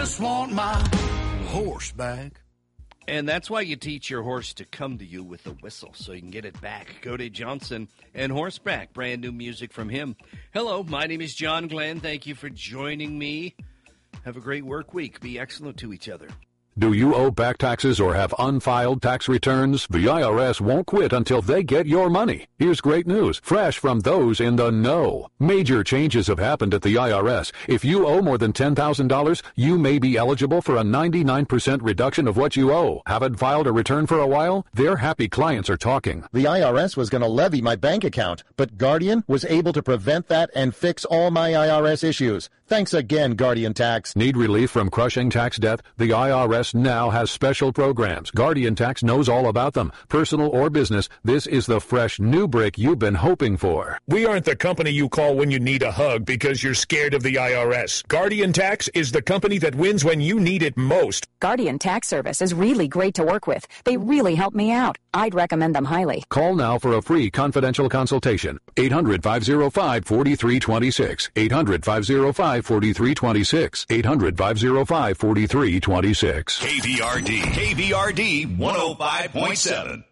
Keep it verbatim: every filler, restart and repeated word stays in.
Just want my horse back. And that's why you teach your horse to come to you with a whistle so you can get it back. Cody Johnson and Horseback, brand new music from him. Hello, my name is John Glenn. Thank you for joining me. Have a great work week. Be excellent to each other. Do you owe back taxes or have unfiled tax returns? The I R S won't quit until they get your money. Here's great news, fresh from those in the know. Major changes have happened at the I R S. If you owe more than ten thousand dollars, you may be eligible for a ninety-nine percent reduction of what you owe. Haven't filed a return for a while? Their happy clients are talking. The I R S was going to levy my bank account, but Guardian was able to prevent that and fix all my I R S issues. Thanks again, Guardian Tax. Need relief from crushing tax debt? The I R S now has special programs. Guardian Tax knows all about them. Personal or business, this is the fresh new break you've been hoping for. We aren't the company you call when you need a hug because you're scared of the I R S. Guardian Tax is the company that wins when you need it most. Guardian Tax Service is really great to work with. They really help me out. I'd recommend them highly. Call now for a free confidential consultation. eight hundred, five oh five, four three two six. eight hundred, five oh five, four three two six. eight hundred, five oh five, four three two six. K V R D. K V R D one oh five point seven.